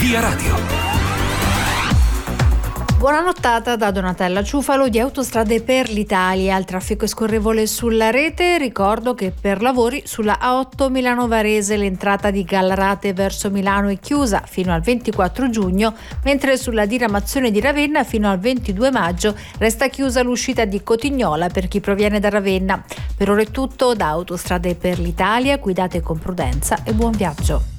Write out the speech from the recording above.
Via Radio. Buona nottata da Donatella Ciufalo di Autostrade per l'Italia. Il traffico è scorrevole sulla rete. Ricordo che per lavori sulla A8 Milano-Varese l'entrata di Gallarate verso Milano è chiusa fino al 24 giugno, mentre sulla diramazione di Ravenna fino al 22 maggio resta chiusa l'uscita di Cotignola per chi proviene da Ravenna. Per ora è tutto da Autostrade per l'Italia. Guidate con prudenza e buon viaggio.